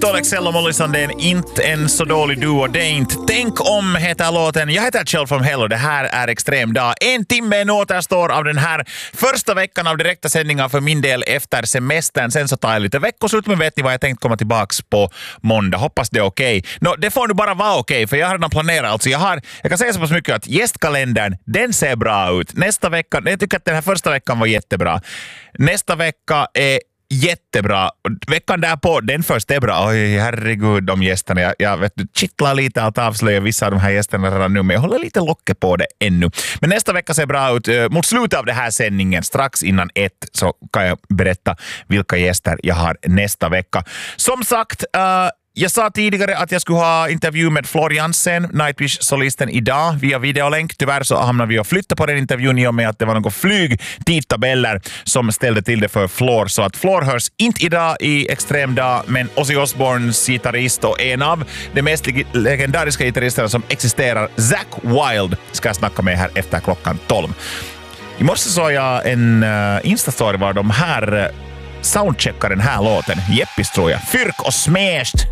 Victor Leksell och Molly Sandén, inte en så dålig duo, det är inte. Tänk om heter låten. Jag heter Kjell from Hell och det här är Extrem dag. En timme återstår av den här första veckan av direkta sändningar för min del efter semestern. Sen så tar jag lite veckoslut, men vet ni vad, jag tänkt komma tillbaks på måndag. Hoppas det är okej. Det får nu bara vara okej, för jag har redan planerat. Alltså jag kan säga så pass mycket att gästkalendern, den ser bra ut. Nästa vecka, jag tycker att den här första veckan var jättebra. Nästa vecka är jättebra. Veckan därpå, den första är bra. Oj, herregud, de gästerna. Jag vet du, kittlar lite att avslöja vissa av de här gästerna redan nu, men jag håller lite locket på det ännu. Men nästa vecka ser bra ut. Mot slutet av det här sändningen, strax innan 1, så kan jag berätta vilka gäster jag har nästa vecka. Som sagt, jag sa tidigare att jag skulle ha intervju med Floriansen, Nightwish-solisten, idag via videolänk. Tyvärr så hamnade vi och flyttade på den intervjun i och med att det var några flygtidtabeller som ställde till det för Flor. Så att Flor hörs inte idag i Extrem dag, men Ozzy Osbournes gitarrist och en av de mest legendariska gitarristerna som existerar, Zakk Wylde, ska jag snacka med här efter klockan 12. I morse såg jag en Insta-story var de här soundcheckar den här låten. Jeppis tror jag. Fyrk och smäst.